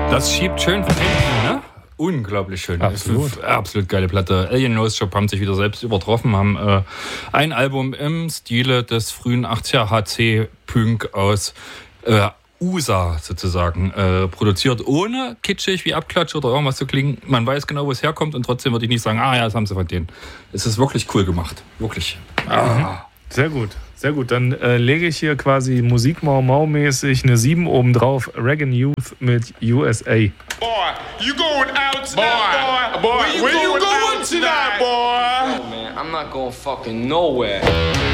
Das schiebt schön von hinten, ne? Unglaublich schön. Absolut. Absolut geile Platte. Alien Nose Job haben sich wieder selbst übertroffen, haben ein Album im Stile des frühen 80er HC-Punk aus USA sozusagen produziert, ohne kitschig wie Abklatsch oder irgendwas zu klingen. Man weiß genau, wo es herkommt und trotzdem würde ich nicht sagen, ja, das haben sie von denen. Es ist wirklich cool gemacht. Wirklich. Sehr gut, sehr gut. Dann lege ich hier quasi Musik-Mau-Mau-mäßig eine 7 oben drauf. Reagan Youth mit USA. Boy, you going out tonight, boy? Where you going tonight, boy? Man, I'm not going fucking nowhere.